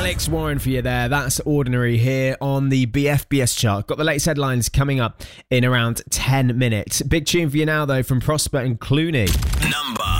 Alex Warren for you there. That's Ordinary here on the BFBS chart. Got the latest headlines coming up in around 10 minutes. Big tune for you now, though, from Prosper and Clooney. Number